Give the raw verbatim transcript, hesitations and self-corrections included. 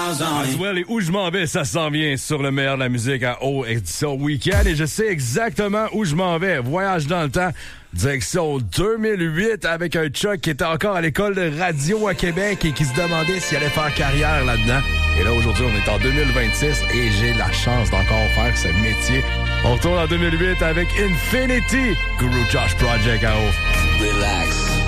Aswell et Où je m'en vais, ça s'en vient sur le meilleur de la musique à O édition Week-end et je sais exactement où je m'en vais. Voyage dans le temps, direction deux mille huit avec un Chuck qui était encore à l'école de radio à Québec et qui se demandait s'il allait faire carrière là-dedans. Et là, aujourd'hui, on est en deux mille vingt-six et j'ai la chance d'encore faire ce métier. On retourne en deux mille huit avec Infinity, Guru Josh Project à O. Relax.